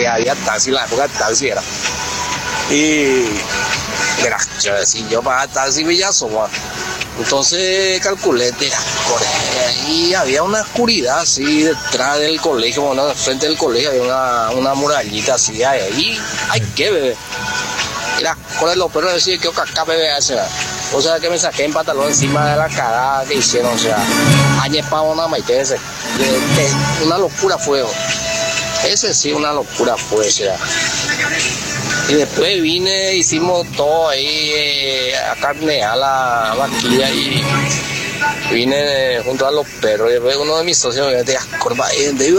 que había taxi, la época de taxi era. Y mira, yo pagaba taxi Villazo, entonces calculé y había una oscuridad así detrás del colegio, bueno, frente del colegio había una murallita así, ahí hay que beber. Mira, con los perros decía que acá bebé, o sea que me saqué en pantalón encima de la cara que hicieron, o sea, añepa una maite ese, una locura fue, ese sí, una locura fue, o sea. Y después hicimos todo ahí a carnear la vaquilla y vine junto a los perros. Y después uno de mis socios me decía, corva,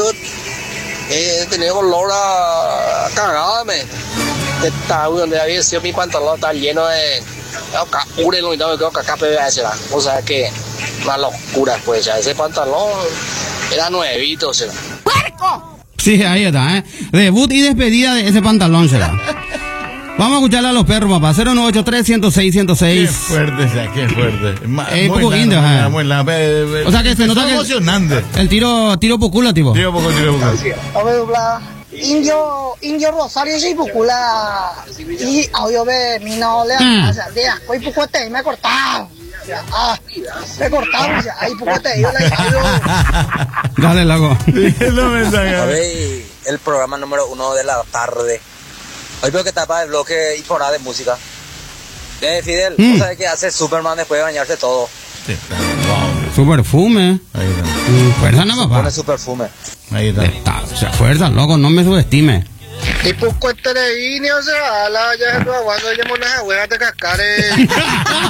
tenía olor a cagada, donde había sido mi pantalón, estaba lleno de urelo y todo, o sea que una locura, pues, ya ese pantalón era nuevito, o sea. ¡Puerco! Sí, ahí está, debut y despedida de ese pantalón será. Vamos a escucharle a los perros, papá. 0983-106-106. Qué fuerte, qué fuerte. Es poco indio, o sea que se nota que emocionante. El tiro pucula, tipo. Tiro pucula. Indio Rosario y pucula. Y audio ve mi no le hace hoy pucote y me cortado. Me cortamos ya, ahí pucote yo le Dale, loco. A ver, el programa número 1 de la tarde. Hoy veo que tapa el bloque y por de música. Fidel, ¿tú sabes qué hace Superman después de bañarse todo? Sí, wow. Su perfume. Ahí está. Fuerza, no, papá. Pone su perfume. Ahí está. O sea, fuerza, loco, no me subestime. Y poco este de o sea, ya se lo aguanto, ya me las huevas de cascar.